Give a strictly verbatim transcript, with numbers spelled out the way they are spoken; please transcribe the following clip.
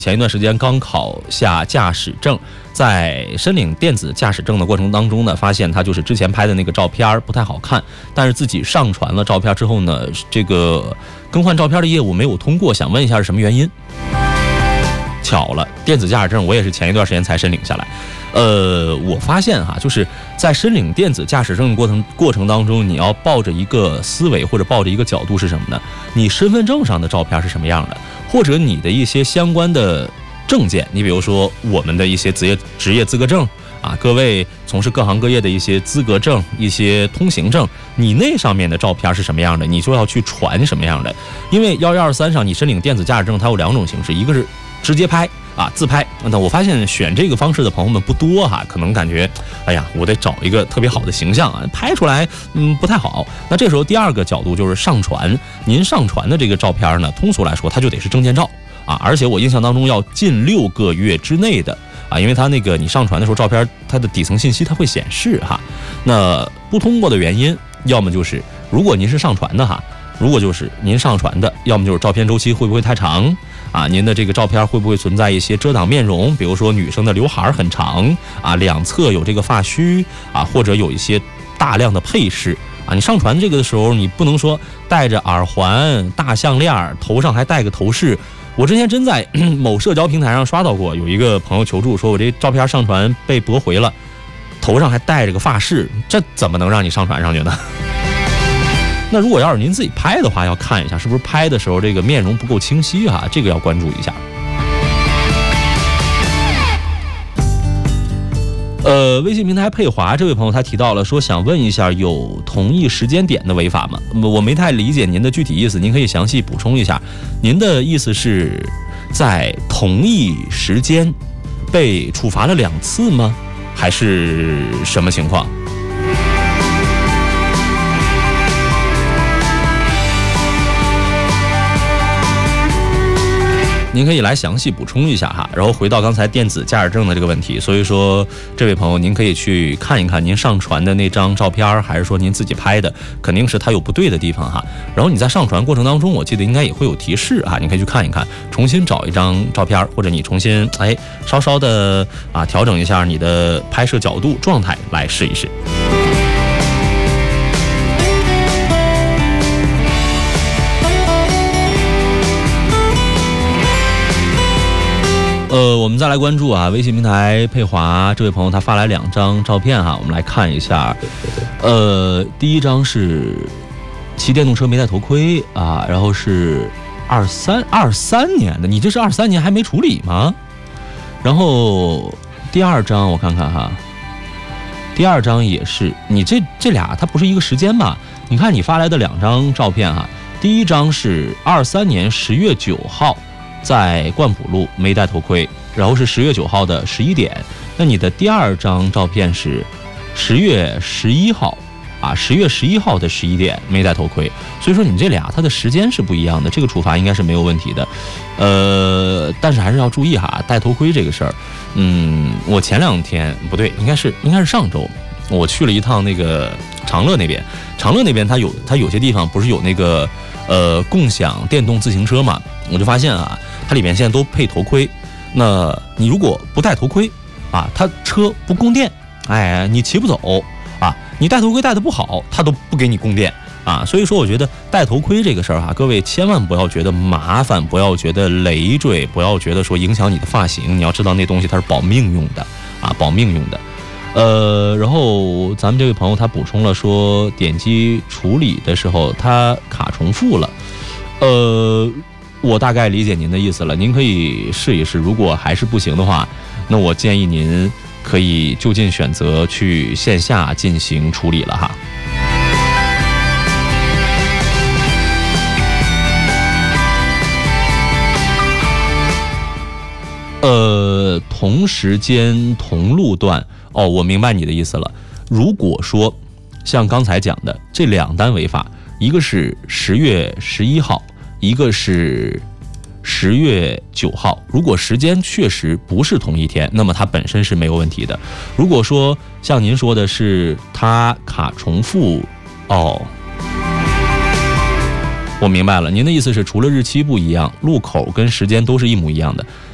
前一段时间刚考下驾驶证，在申领电子驾驶证的过程当中呢，发现他就是之前拍的那个照片不太好看，但是自己上传了照片之后呢，这个更换照片的业务没有通过，想问一下是什么原因？巧了，电子驾驶证我也是前一段时间才申领下来。呃，我发现哈，就是在申领电子驾驶证的过程过程当中，你要抱着一个思维或者抱着一个角度是什么呢？你身份证上的照片是什么样的，或者你的一些相关的证件，你比如说我们的一些职业职业资格证啊，各位从事各行各业的一些资格证、一些通行证，你那上面的照片是什么样的，你就要去传什么样的。因为幺一二三上你申领电子驾驶证，它有两种形式，一个是直接拍啊，自拍。那我发现选这个方式的朋友们不多哈，可能感觉，哎呀，我得找一个特别好的形象啊，拍出来嗯不太好。那这时候第二个角度就是上传，您上传的这个照片呢，通俗来说它就得是证件照啊，而且我印象当中要近六个月之内的啊，因为它那个你上传的时候照片它的底层信息它会显示哈。那不通过的原因，要么就是如果您是上传的哈，如果就是您上传的，要么就是照片周期会不会太长啊？您的这个照片会不会存在一些遮挡面容？比如说女生的刘海很长啊，两侧有这个发须啊，或者有一些大量的配饰啊。你上传这个的时候，你不能说戴着耳环、大项链，头上还戴个头饰。我之前真在某社交平台上刷到过，有一个朋友求助说，我这照片上传被驳回了，头上还戴着个发饰，这怎么能让你上传上去呢？那如果要是您自己拍的话，要看一下是不是拍的时候这个面容不够清晰哈，这个要关注一下。呃，微信平台佩华这位朋友他提到了说，想问一下有同一时间点的违法吗？我没太理解您的具体意思，您可以详细补充一下。您的意思是在同一时间被处罚了两次吗？还是什么情况？您可以来详细补充一下哈，然后回到刚才电子驾驶证的这个问题。所以说，这位朋友您可以去看一看您上传的那张照片，还是说您自己拍的，肯定是它有不对的地方哈。然后你在上传过程当中，我记得应该也会有提示啊，你可以去看一看，重新找一张照片，或者你重新哎稍稍的啊调整一下你的拍摄角度状态来试一试。呃，我们再来关注啊，微信平台佩华这位朋友他发来两张照片哈，我们来看一下。呃，第一张是骑电动车没戴头盔啊，然后是二三二三年的，你这是二三年还没处理吗？然后第二张我看看哈，第二张也是，你这这俩它不是一个时间吧？你看你发来的两张照片哈，第一张是二三年十月九号。在冠埔路没戴头盔，然后是十月九号的十一点。那你的第二张照片是十月十一号啊，十月十一号的十一点没戴头盔，所以说你这俩它的时间是不一样的，这个处罚应该是没有问题的。呃，但是还是要注意哈，戴头盔这个事儿。嗯，我前两天不对，应该是应该是上周，我去了一趟那个长乐那边，长乐那边它有它有些地方不是有那个呃共享电动自行车嘛，我就发现啊。它里面现在都配头盔，那你如果不戴头盔啊，它车不供电，哎，你骑不走啊。你戴头盔戴的不好，它都不给你供电啊。所以说，我觉得戴头盔这个事儿哈，各位千万不要觉得麻烦，不要觉得累赘，不要觉得说影响你的发型。你要知道那东西它是保命用的啊，保命用的。呃，然后咱们这位朋友他补充了说，点击处理的时候它卡重复了，呃。我大概理解您的意思了，您可以试一试，如果还是不行的话，那我建议您可以就近选择去线下进行处理了哈。呃，同时间同路段，哦，我明白你的意思了。如果说像刚才讲的这两单违法，一个是十月十一号。一个是十月九号，如果时间确实不是同一天，那么它本身是没有问题的。如果说像您说的是它卡重复，哦，我明白了，您的意思是除了日期不一样，路口跟时间都是一模一样的，